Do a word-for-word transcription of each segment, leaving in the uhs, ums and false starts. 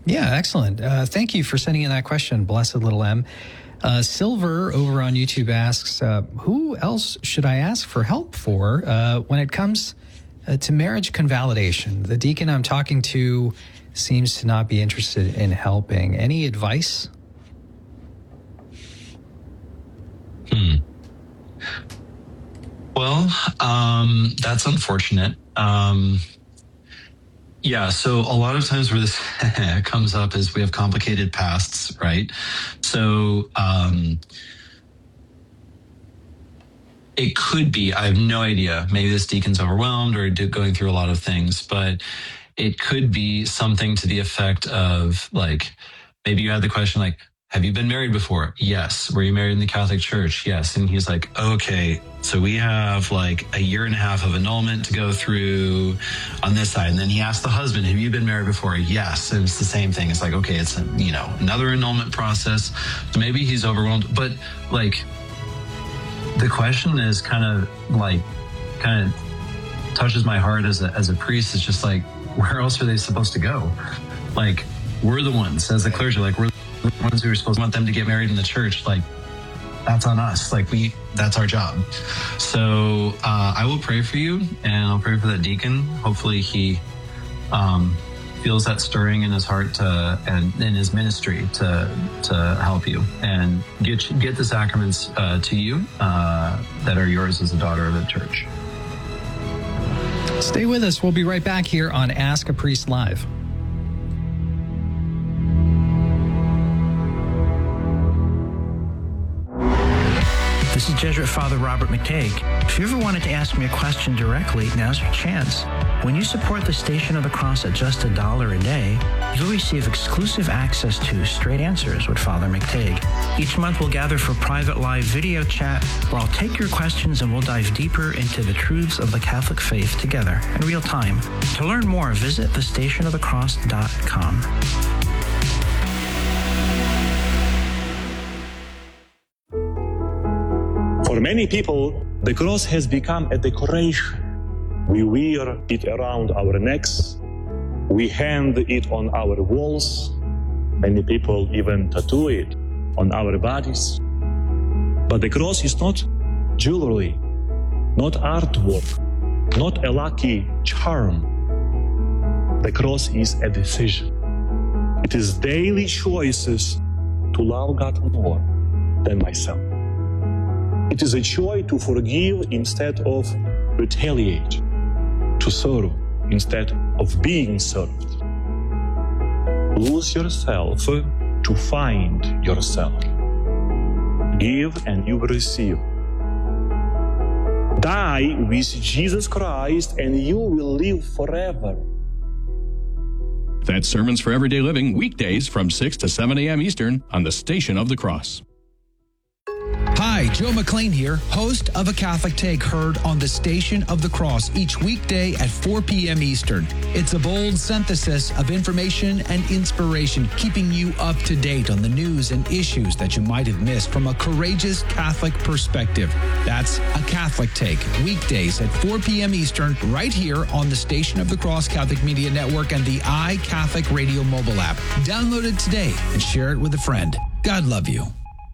Yeah, excellent. Uh, thank you for sending in that question, Blessed Little M. Uh, Silver over on YouTube asks, uh, who else should I ask for help for uh, when it comes uh, to marriage convalidation? The deacon I'm talking to seems to not be interested in helping. Any advice? Hmm. Well, um, that's unfortunate. Um, yeah, so a lot of times where this comes up is we have complicated pasts, right? So um, it could be, I have no idea, maybe this deacon's overwhelmed or going through a lot of things, but it could be something to the effect of like, maybe you had the question like, have you been married before? Yes. Were you married in the Catholic Church? Yes. And he's like, okay, so we have like a year and a half of annulment to go through on this side. And then he asked the husband, have you been married before? Yes. And it's the same thing. It's like, okay, it's, a, you know, another annulment process. So maybe he's overwhelmed, but like the question is kind of like, kind of touches my heart as a, as a priest. It's just like, where else are they supposed to go? Like, we're the ones as the clergy, like we're the ones who are supposed to want them to get married in the church. Like, that's on us. Like we, that's our job. So uh, I will pray for you, and I'll pray for that deacon. Hopefully he um, feels that stirring in his heart to, and in his ministry to to help you and get get the sacraments uh, to you uh, that are yours as a daughter of the church. Stay with us. We'll be right back here on Ask a Priest Live. This is Jesuit Father Robert McTague. If you ever wanted to ask me a question directly, now's your chance. When you support the Station of the Cross at just a dollar a day, you'll receive exclusive access to Straight Answers with Father McTague. Each month we'll gather for private live video chat where I'll take your questions and we'll dive deeper into the truths of the Catholic faith together in real time. To learn more, visit the station of the cross dot com. For many people, the cross has become a decoration. We wear it around our necks. We hang it on our walls. Many people even tattoo it on our bodies. But the cross is not jewelry, not artwork, not a lucky charm. The cross is a decision. It is daily choices to love God more than myself. It is a choice to forgive instead of retaliate, to serve instead of being served. Lose yourself to find yourself. Give and you will receive. Die with Jesus Christ and you will live forever. That's Sermons for Everyday Living, weekdays from six to seven a.m. Eastern on the Station of the Cross. Hi, Joe McLean here, host of A Catholic Take, heard on the Station of the Cross each weekday at four p.m. Eastern. It's a bold synthesis of information and inspiration, keeping you up to date on the news and issues that you might have missed from a courageous Catholic perspective. That's A Catholic Take, weekdays at four p.m. Eastern, right here on the Station of the Cross Catholic Media Network and the iCatholic Radio mobile app. Download it today and share it with a friend. God love you.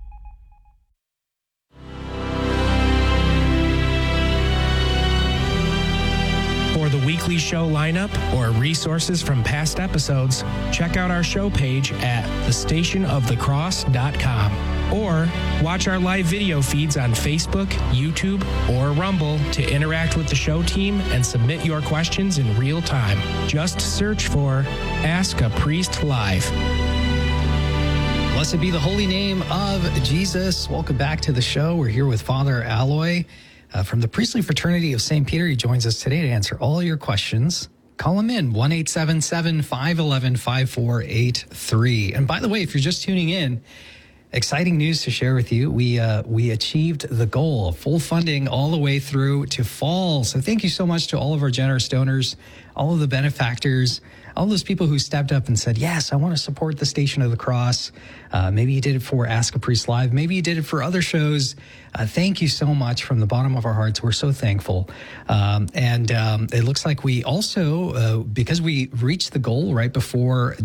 For the weekly show lineup or resources from past episodes, check out our show page at the station of the cross dot com or watch our live video feeds on Facebook, YouTube, or Rumble to interact with the show team and submit your questions in real time. Just search for Ask a Priest Live. Blessed be the holy name of Jesus. Welcome back to the show. We're here with Father Alloy uh, from the Priestly Fraternity of Saint Peter. He joins us today to answer all your questions. Call him in, one eight seven seven, five one one, five four eight three. And by the way, if you're just tuning in, exciting news to share with you. We uh, we achieved the goal of full funding all the way through to fall. So thank you so much to all of our generous donors, all of the benefactors, all those people who stepped up and said, yes, I want to support the Station of the Cross. Uh, maybe you did it for Ask a Priest Live. Maybe you did it for other shows. Uh, thank you so much from the bottom of our hearts. We're so thankful. Um, and um, it looks like we also, uh, because we reached the goal right before